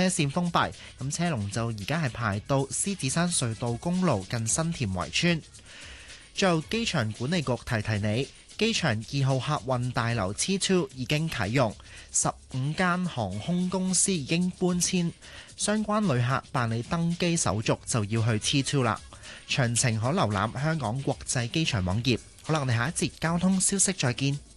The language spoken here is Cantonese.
線封閉，咁車龍就而家係排到獅子山隧道公路近新田圍村。最後，機場管理局提提你，機場2號客運大樓 T2 已經啟用，15間航空公司已經搬遷，相關旅客辦理登機手續就要去 T2 啦。詳情可瀏覽香港國際機場網頁。好啦，我哋下一節交通消息再見。